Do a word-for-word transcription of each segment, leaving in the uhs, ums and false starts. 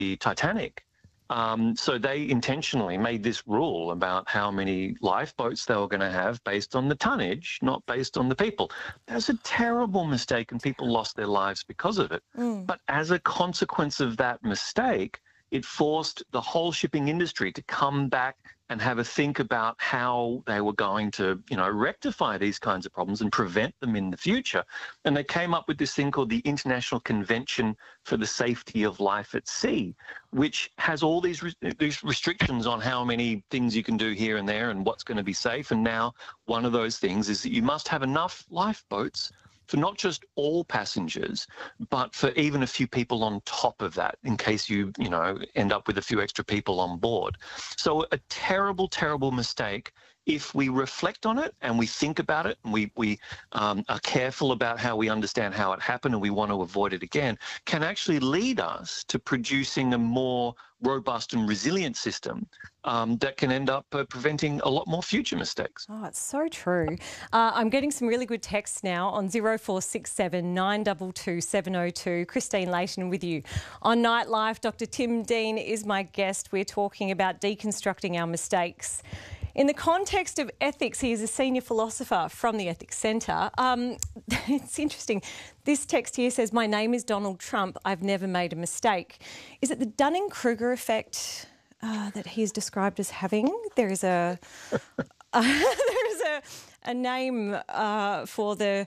the Titanic. Um, so they intentionally made this rule about how many lifeboats they were going to have based on the tonnage, not based on the people. That's a terrible mistake, and people lost their lives because of it. Mm. But as a consequence of that mistake, it forced the whole shipping industry to come back and have a think about how they were going to, you know, rectify these kinds of problems and prevent them in the future. And they came up with this thing called the International Convention for the Safety of Life at Sea, which has all these, re- these restrictions on how many things you can do here and there and what's going to be safe. And now one of those things is that you must have enough lifeboats for not just all passengers, but for even a few people on top of that, in case you, you know, end up with a few extra people on board. So a terrible, terrible mistake, if we reflect on it and we think about it and we, we um, are careful about how we understand how it happened and we want to avoid it again, can actually lead us to producing a more robust and resilient system um, that can end up uh, preventing a lot more future mistakes. Oh, it's so true. Uh, I'm getting some really good texts now on zero four six seven nine two two seven zero two. Christine Layton with you on Nightlife. Doctor Tim Dean is my guest. We're talking about deconstructing our mistakes. In the context of ethics, he is a senior philosopher from the Ethics Centre. Um, it's interesting. This text here says, "My name is Donald Trump. I've never made a mistake." Is it the Dunning-Kruger effect uh, that he is described as having? There is a uh, there is a, a name uh, for the,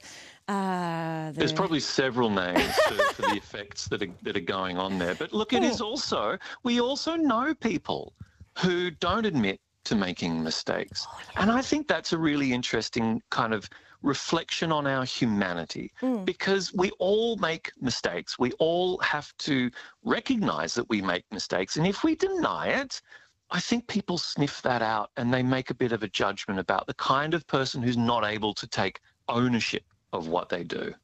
uh, the... There's probably several names for, for the effects that are, that are going on there. But look, it is also, we also know people who don't admit to making mistakes. Oh, yeah. And I think that's a really interesting kind of reflection on our humanity, mm. because we all make mistakes. We all have to recognise that we make mistakes. And if we deny it, I think people sniff that out and they make a bit of a judgment about the kind of person who's not able to take ownership of what they do.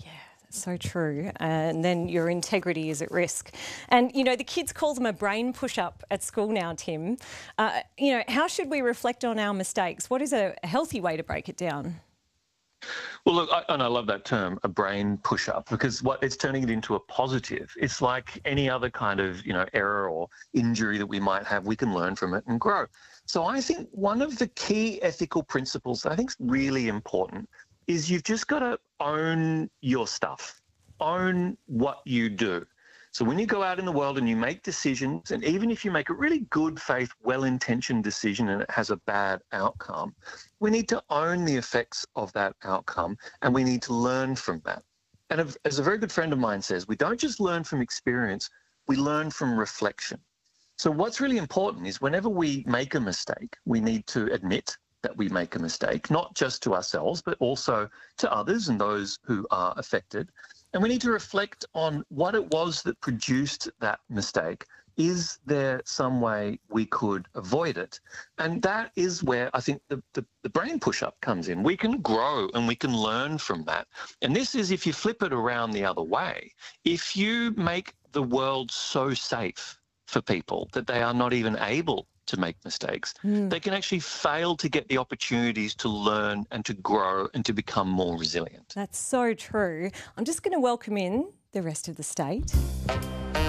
So true. And then your integrity is at risk. And, you know, the kids call them a brain push-up at school now, Tim. Uh, you know, how should we reflect on our mistakes? What is a healthy way to break it down? Well, look, I, and I love that term, a brain push-up, because what it's turning it into a positive. It's like any other kind of, you know, error or injury that we might have, we can learn from it and grow. So I think one of the key ethical principles that I think is really important is you've just got to own your stuff, own what you do. So when you go out in the world and you make decisions, and even if you make a really good faith, well-intentioned decision and it has a bad outcome, we need to own the effects of that outcome and we need to learn from that. And as a very good friend of mine says, we don't just learn from experience, we learn from reflection. So what's really important is whenever we make a mistake, we need to admit that we make a mistake, not just to ourselves, but also to others and those who are affected. And we need to reflect on what it was that produced that mistake. Is there some way we could avoid it? And that is where I think the, the, the brain push-up comes in. We can grow and we can learn from that. And this is if you flip it around the other way. If you make the world so safe for people that they are not even able to make mistakes, mm. they can actually fail to get the opportunities to learn and to grow and to become more resilient. That's so true. I'm just going to welcome in the rest of the state.